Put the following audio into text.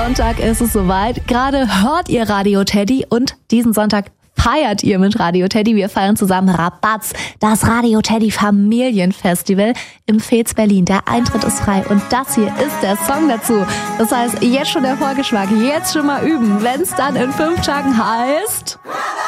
Sonntag ist es soweit. Gerade hört ihr Radio Teddy und diesen Sonntag feiert ihr mit Radio Teddy. Wir feiern zusammen Rabatz, das Radio Teddy Familienfestival im Fez Berlin. Der Eintritt ist frei und das hier ist der Song dazu. Das heißt, jetzt schon der Vorgeschmack, jetzt schon mal üben, wenn es dann in 5 Tagen heißt...